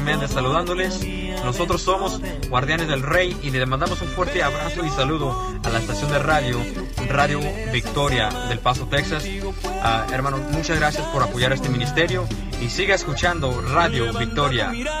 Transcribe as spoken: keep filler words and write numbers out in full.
Méndez saludándoles. Nosotros somos Guardianes del Rey y le mandamos un fuerte abrazo y saludo a la estación de radio, Radio Victoria del Paso, Texas. Uh, hermano, muchas gracias por apoyar este ministerio y siga escuchando Radio Victoria.